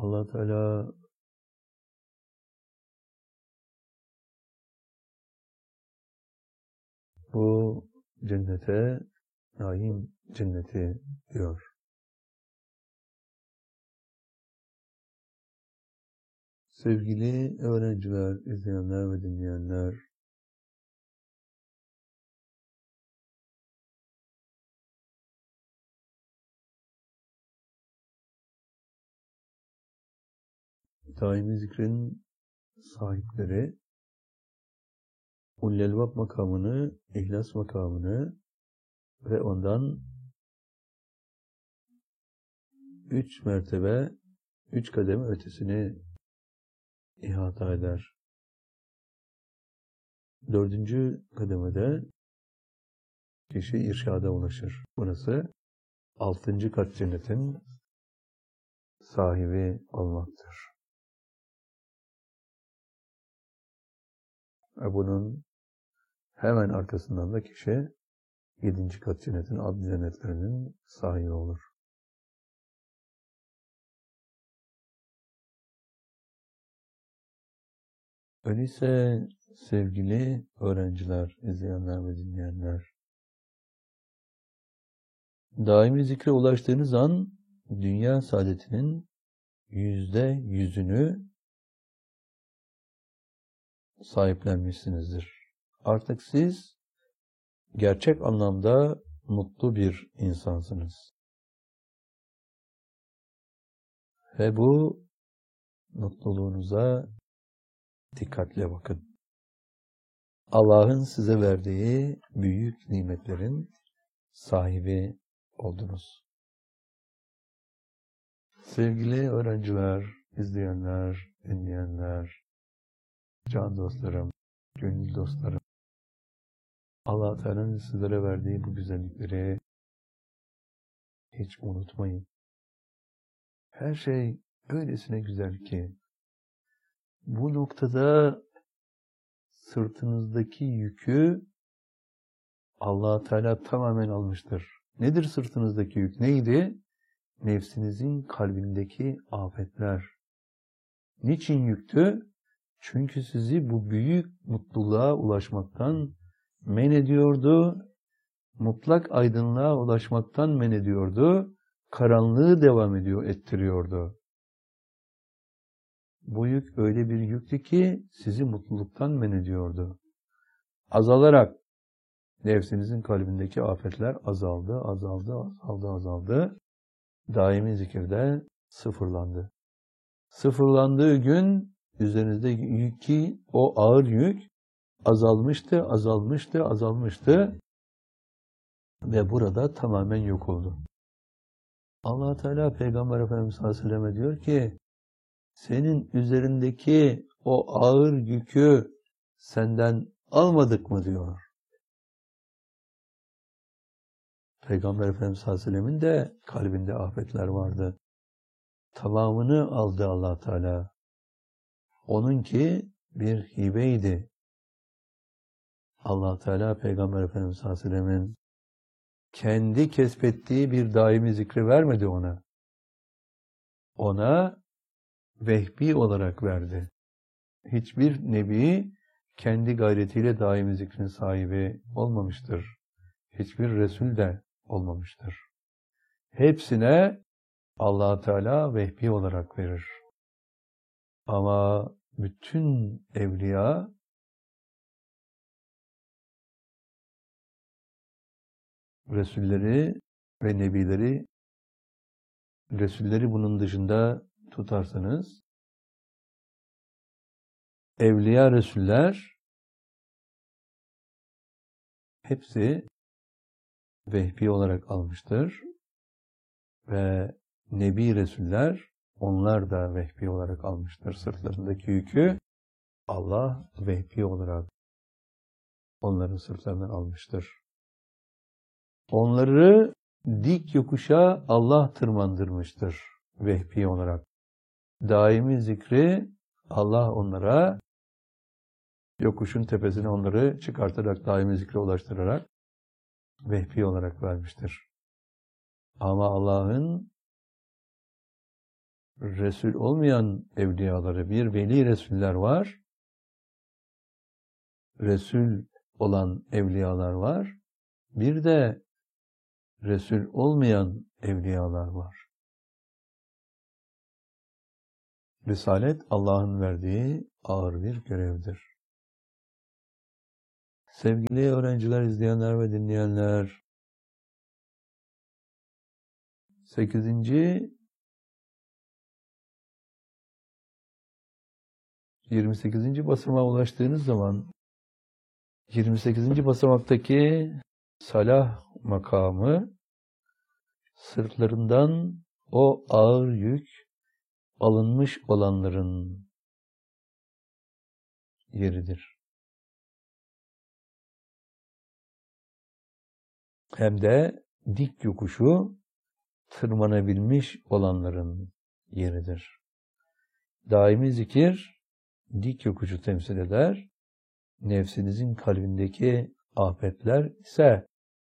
Allah Teala bu cennete naim cenneti diyor. Sevgili öğrenciler, izleyenler ve dinleyenler, daimi zikrin sahipleri Ullelbab makamını, İhlas makamını ve ondan 3 mertebe, 3 kademe ötesini ihata eder. 4. kademede kişi irşada ulaşır. Burası 6. kat cennetin sahibi olmaktır. Ve bunun hemen arkasından da kişi 7. kat cennetin adli cennetlerinin sahibi olur. Öyleyse sevgili öğrenciler, izleyenler ve dinleyenler, daimi zikre ulaştığınız an dünya saadetinin %100'ünü sahiplenmişsinizdir. Artık siz gerçek anlamda mutlu bir insansınız. Ve bu mutluluğunuza dikkatle bakın. Allah'ın size verdiği büyük nimetlerin sahibi oldunuz. Sevgili öğrenciler, izleyenler, dinleyenler, can dostlarım, gönül dostlarım, Allah Teala'nın sizlere verdiği bu güzellikleri hiç unutmayın. Her şey öylesine güzel ki bu noktada sırtınızdaki yükü Allah Teala tamamen almıştır. Nedir sırtınızdaki yük? Neydi? Nefsinizin kalbindeki afetler. Niçin yüktü? Çünkü sizi bu büyük mutluluğa ulaşmaktan men ediyordu. Mutlak aydınlığa ulaşmaktan men ediyordu. Karanlığı devam ettiriyordu. Bu yük öyle bir yüktü ki sizi mutluluktan men ediyordu. Azalarak nefsinizin kalbindeki afetler azaldı. Daimi zikirde sıfırlandı. Sıfırlandığı gün üzerinizdeki o ağır yük azalmıştı ve burada tamamen yok oldu. Allah Teala Peygamber Efendimiz sallallahu aleyhi ve selleme diyor ki, senin üzerindeki o ağır yükü senden almadık mı diyor. Peygamber Efendimiz sallallahu aleyhi ve sellemin de kalbinde afetler vardı. Tamamını aldı Allah Teala. Onunki bir hibeydi. Allah Teala Peygamber Efendimiz sallallahu aleyhi ve sellemin kendi kesbettiği bir daimi zikri vermedi ona. Ona vehbi olarak verdi. Hiçbir nebi kendi gayretiyle daimi zikrin sahibi olmamıştır. Hiçbir Resul de olmamıştır. Hepsine Allah Teala vehbi olarak verir. Ama bütün evliya Resulleri ve Nebileri, Resulleri bunun dışında tutarsanız, Evliya Resuller hepsi vehbi olarak almıştır ve Nebi Resuller onlar da vehbi olarak almıştır. Sırtlarındaki yükü Allah vehbi olarak onların sırtlarından almıştır. Onları dik yokuşa Allah tırmandırmıştır vehbi olarak. Daimi zikri Allah onlara yokuşun tepesine onları çıkartarak, daimi zikre ulaştırarak vehbi olarak vermiştir. Ama Allah'ın Resul olmayan evliyaları, bir veli Resuller var. Resul olan evliyalar var. Bir de Resul olmayan evliyalar var. Risalet Allah'ın verdiği ağır bir görevdir. Sevgili öğrenciler, izleyenler ve dinleyenler, 8. 28. basamağa ulaştığınız zaman 28. basamaktaki salah makamı sırtlarından o ağır yük alınmış olanların yeridir. Hem de dik yokuşu tırmanabilmiş olanların yeridir. Daimi zikir dik yokuşu temsil eder. Nefsinizin kalbindeki afetler ise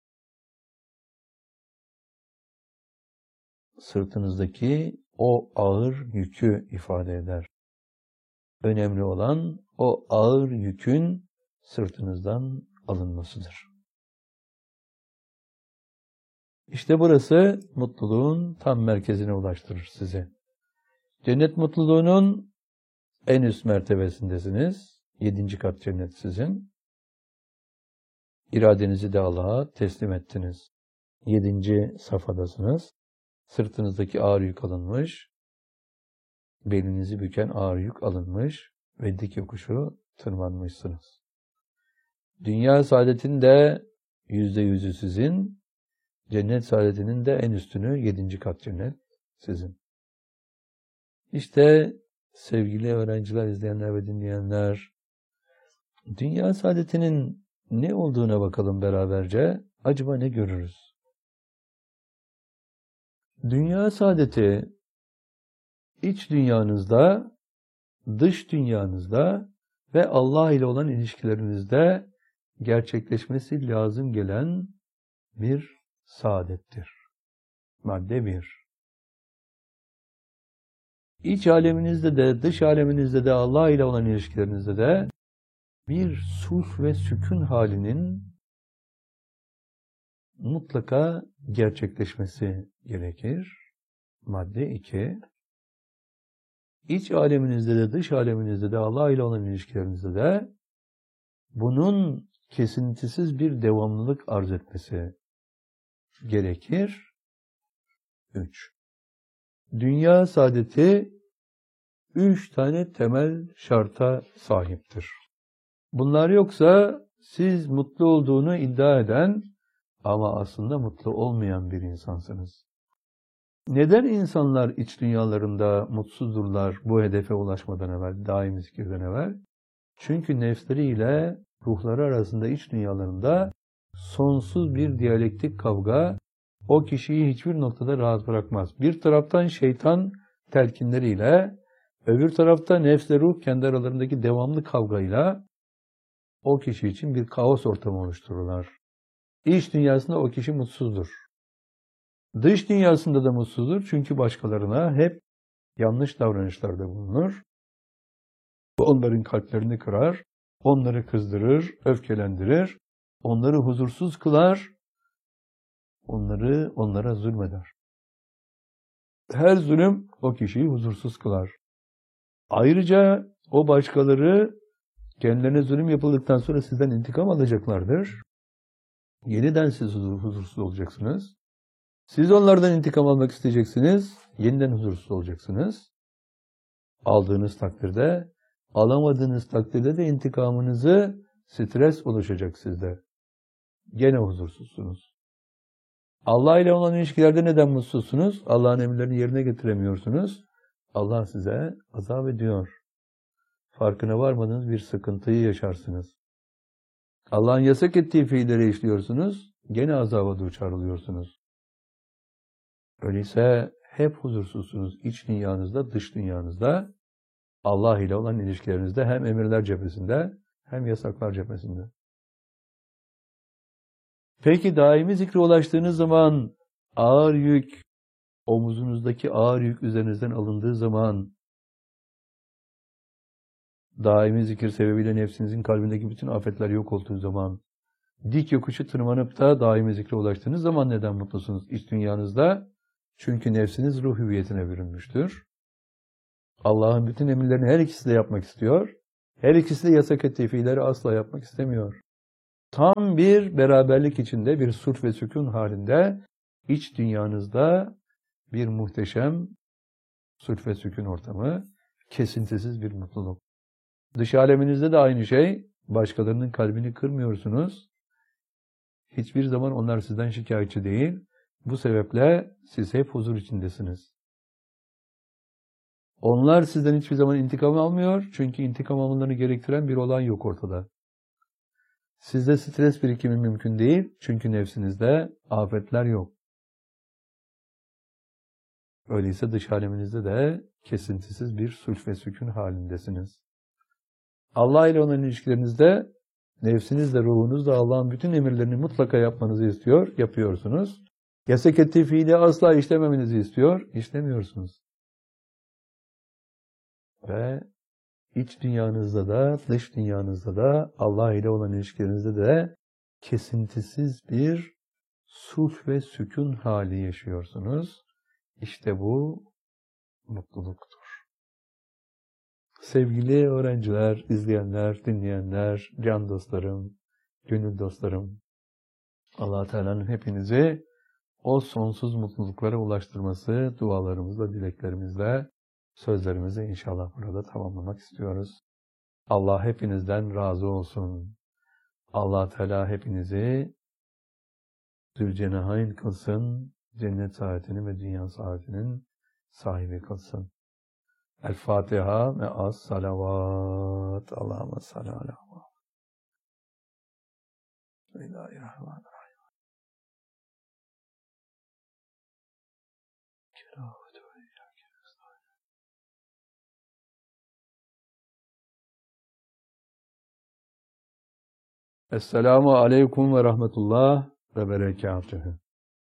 sırtınızdaki o ağır yükü ifade eder. Önemli olan o ağır yükün sırtınızdan alınmasıdır. İşte burası mutluluğun tam merkezine ulaştırır sizi. Cennet mutluluğunun en üst mertebesindesiniz. 7. kat cennet sizin. İradenizi de Allah'a teslim ettiniz. 7. safhadasınız. Sırtınızdaki ağır yük alınmış, belinizi büken ağır yük alınmış ve dik yokuşu tırmanmışsınız. Dünya saadetinin de %100'ü sizin, cennet saadetinin de en üstünü 7. kat cennet sizin. İşte sevgili öğrenciler, izleyenler ve dinleyenler, dünya saadetinin ne olduğuna bakalım beraberce. Acaba ne görürüz? Dünya saadeti iç dünyanızda, dış dünyanızda ve Allah ile olan ilişkilerinizde gerçekleşmesi lazım gelen bir saadettir. Madde 1. İç aleminizde de, dış aleminizde de, Allah ile olan ilişkilerinizde de bir sulh ve sükun halinin mutlaka gerçekleşmesi gerekir. Madde 2. İç aleminizde de, dış aleminizde de, Allah ile olan ilişkilerinizde de bunun kesintisiz bir devamlılık arz etmesi gerekir. 3. Dünya saadeti 3 tane temel şarta sahiptir. Bunlar yoksa siz mutlu olduğunu iddia eden ama aslında mutlu olmayan bir insansınız. Neden insanlar iç dünyalarında mutsuzdurlar bu hedefe ulaşmadan evvel, daimi zikirden evvel? Çünkü nefsleriyle ruhları arasında, iç dünyalarında sonsuz bir diyalektik kavga o kişiyi hiçbir noktada rahat bırakmaz. Bir taraftan şeytan telkinleriyle, öbür tarafta nefsle ruh kendi aralarındaki devamlı kavgayla o kişi için bir kaos ortamı oluştururlar. İç dünyasında o kişi mutsuzdur. Dış dünyasında da mutsuzdur çünkü başkalarına hep yanlış davranışlarda bulunur. Onların kalplerini kırar, onları kızdırır, öfkelendirir, onları huzursuz kılar, onlara zulmeder. Her zulüm o kişiyi huzursuz kılar. Ayrıca o başkaları kendilerine zulüm yapıldıktan sonra sizden intikam alacaklardır. Yeniden siz huzursuz olacaksınız. Siz onlardan intikam almak isteyeceksiniz. Yeniden huzursuz olacaksınız. Aldığınız takdirde, alamadığınız takdirde de intikamınızı stres oluşacak sizde. Gene huzursuzsunuz. Allah ile olan ilişkilerde neden mutsuzsunuz? Allah'ın emirlerini yerine getiremiyorsunuz. Allah size azap ediyor. Farkına varmadığınız bir sıkıntıyı yaşarsınız. Allah'ın yasak ettiği fiilleri işliyorsunuz. Gene azaba duçar oluyorsunuz. Öyleyse hep huzursuzsunuz. İç dünyanızda, dış dünyanızda, Allah ile olan ilişkilerinizde hem emirler cephesinde hem yasaklar cephesinde. Peki daimi zikre ulaştığınız zaman ağır yük omuzunuzdaki ağır yük üzerinizden alındığı zaman, daimi zikir sebebiyle nefsinizin kalbindeki bütün afetler yok olduğu zaman, dik yokuşu tırmanıp da daimi zikre ulaştığınız zaman neden mutlusunuz iç dünyanızda? Çünkü nefsiniz ruh hüviyetine bürünmüştür. Allah'ın bütün emirlerini her ikisi de yapmak istiyor. Her ikisi de yasak ettiği fiilleri asla yapmak istemiyor. Tam bir beraberlik içinde, bir sulh ve sükun halinde iç dünyanızda bir muhteşem sulh ve sükun ortamı, kesintisiz bir mutluluk. Dış aleminizde de aynı şey. Başkalarının kalbini kırmıyorsunuz. Hiçbir zaman onlar sizden şikayetçi değil. Bu sebeple siz hep huzur içindesiniz. Onlar sizden hiçbir zaman intikam almıyor. Çünkü intikam almalarını gerektiren bir olay yok ortada. Sizde stres birikimi mümkün değil. Çünkü nefsinizde afetler yok. Öyleyse dış aleminizde de kesintisiz bir sulh ve sükun halindesiniz. Allah ile olan ilişkilerinizde nefsinizle, ruhunuzla Allah'ın bütün emirlerini mutlaka yapmanızı istiyor, yapıyorsunuz. Yasak ettiği fiili asla işlememenizi istiyor, işlemiyorsunuz. Ve iç dünyanızda da, dış dünyanızda da, Allah ile olan ilişkilerinizde de kesintisiz bir sulh ve sükun hali yaşıyorsunuz. İşte bu mutluluktur. Sevgili öğrenciler, izleyenler, dinleyenler, can dostlarım, gönül dostlarım, Allah Teala'nın hepinizi o sonsuz mutluluklara ulaştırması dualarımızla, dileklerimizle, sözlerimizi inşallah burada tamamlamak istiyoruz. Allah hepinizden razı olsun. Allah Teala hepinizi Zülcenahayn kılsın, cennet saadetinin ve dünya saadetinin sahibi kılsın. El-Fatiha ve as-salavat. Allahümme salli ala Muhammed. Bismillahirrahmanirrahim. Esselamu aleyküm ve rahmetullah ve berekatühü.